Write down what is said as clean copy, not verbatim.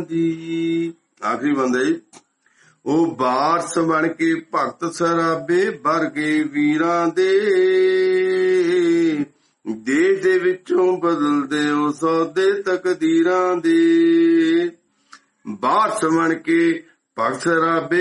ਦੀ। ਆਖਰੀ ਬੰਦਾ ਜੀ, ਉਹ ਵਾਰਸ ਬਣ ਕੇ ਭਗਤ ਸਰਾਬੇ ਵਰਗੇ ਵੀਰਾਂ ਦੇ, ਦੇਸ਼ ਦੇ ਵਿੱਚੋਂ ਬਦਲਦੇ ਉਹ ਸੌਦੇ ਤਕਦੀਰਾਂ ਦੇ। ਵਾਰਸ ਬਣ ਕੇ ਭਗਤ ਸਰਾਬੇ